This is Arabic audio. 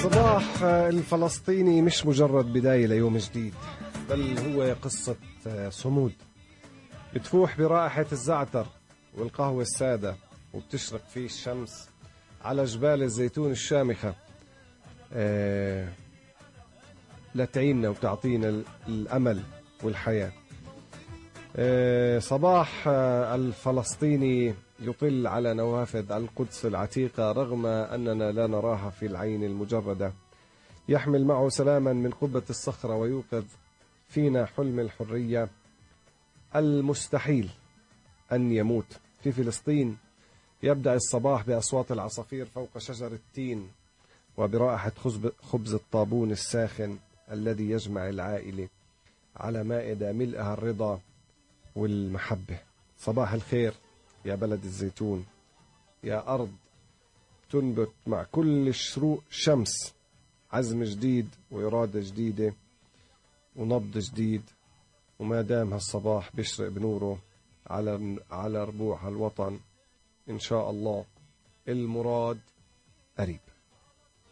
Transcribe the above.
الصباح الفلسطيني مش مجرد بداية ليوم جديد، بل هو قصة صمود بتفوح برائحة الزعتر والقهوة السادة، وبتشرق فيه الشمس على جبال الزيتون الشامخة لتعيننا وتعطينا الأمل والحياة. صباح الفلسطيني يطل على نوافذ القدس العتيقة رغم أننا لا نراها في العين المجردة، يحمل معه سلاما من قبة الصخرة ويوقظ فينا حلم الحرية المستحيل أن يموت. في فلسطين يبدأ الصباح بأصوات العصافير فوق شجر التين وبرائحة خبز الطابون الساخن الذي يجمع العائلة على مائدة ملئها الرضا والمحبة. صباح الخير يا بلد الزيتون، يا أرض تنبت مع كل شروق شمس عزم جديد وإرادة جديدة ونبض جديد. وما دام هالصباح بيشرق بنوره على ربوع هالوطن، إن شاء الله المراد قريب.